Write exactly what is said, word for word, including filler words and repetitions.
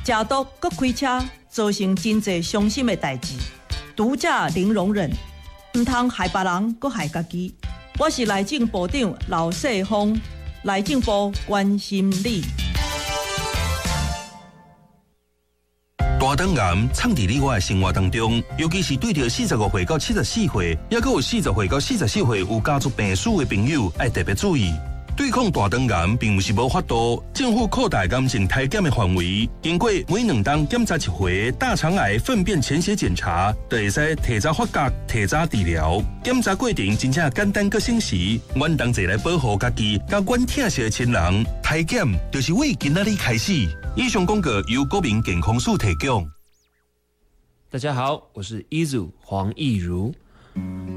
食毒搁开车，造成真侪伤心的代志。毒驾零容忍，唔通害别人搁害家己。我是内政部长刘世峰，内政部关心你。 大肠癌藏伫你我的生活当中，尤其是对着四十五岁到七十四岁，也佮有四十岁到四十四岁有家族病史的朋友，要特别注意。对抗大肠癌并不是无法度，政府扩大癌症体检的范围，经过每两档检查一回大肠癌粪便潜血检查，就会使提早发觉、提早治疗。检查过程真正简单佮省时，阮同齐来保护家己，甲阮疼惜的亲人。体检就是为今仔日开始。以上广告由国民健康署提供。 大家好，我是 Izu 黄义如。